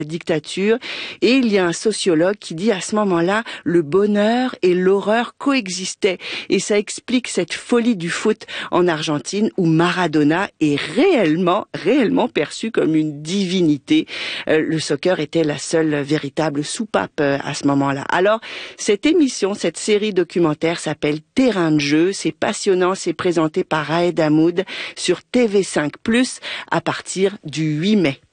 dictature, et il y a un sociologue qui dit à ce moment-là le bonheur et l'horreur coexistaient, et ça explique cette folie du foot en Argentine où Maradona est réellement perçu comme une divinité. Le soccer était la seule véritable soupape à ce moment-là. Alors cette émission, cette série documentaire s'appelle Terrain de jeu, c'est passionnant, c'est présenté par Raed Hamoud sur TV5+ à partir du 8 mai.